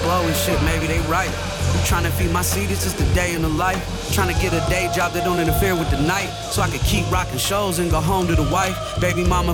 blow and shit, maybe they right. I'm trying to feed my seed, it's just a day in the life. Trying to get a day job that don't interfere with the night, so I can keep rocking shows and go home to the wife. Baby mama